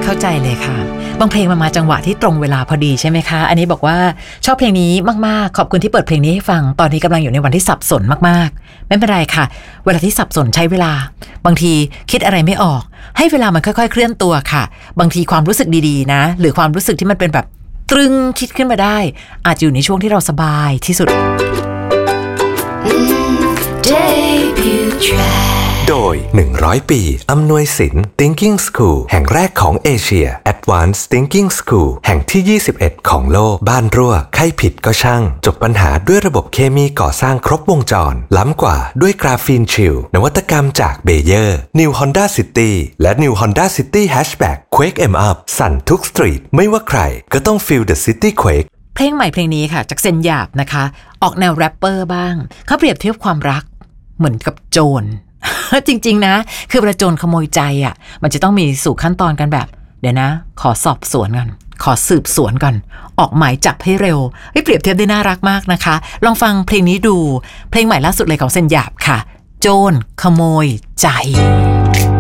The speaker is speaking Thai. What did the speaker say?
เข้าใจเลยค่ะบางเพลงมันมาจังหวะที่ตรงเวลาพอดีใช่ไหมคะอันนี้บอกว่าชอบเพลงนี้มากๆขอบคุณที่เปิดเพลงนี้ให้ฟังตอนนี้กำลังอยู่ในวันที่สับสนมากๆไม่เป็นไรค่ะเวลาที่สับสนใช้เวลาบางทีคิดอะไรไม่ออกให้เวลามันค่อยๆเคลื่อนตัวค่ะบางทีความรู้สึกดีๆนะหรือความรู้สึกที่มันเป็นแบบตรึงคิดขึ้นมาได้อาจอยู่ในช่วงที่เราสบายที่สุดโดย100 ปีอำนวยสิน Thinking School แห่งแรกของเอเชีย Advanced Thinking School แห่งที่21ของโลกบ้านรั่วใครผิดก็ช่างจบปัญหาด้วยระบบเคมีก่อสร้างครบวงจรล้ำกว่าด้วยกราฟีนชิลนวัตกรรมจากเบเยอร์ New Honda City และ New Honda City Hatchback Quake em up สั่นทุกสตรีทไม่ว่าใครก็ต้อง Feel the City Quake เพลงใหม่เพลงนี้ค่ะจากเซนหยาบนะคะออกแนวแรปเปอร์บ้างเขาเปรียบเทียบความรักเหมือนกับโจรจริงๆนะคือเวลาโจรขโมยใจอ่ะมันจะต้องมีสู่ขั้นตอนกันแบบเดี๋ยวนะขอสอบสวนกันขอสืบสวนกันออกหมายจับให้เร็วให้เปรียบเทียบได้น่ารักมากนะคะลองฟังเพลงนี้ดูเพลงใหม่ล่าสุดเลยของเซนหยาบค่ะโจรขโมยใจ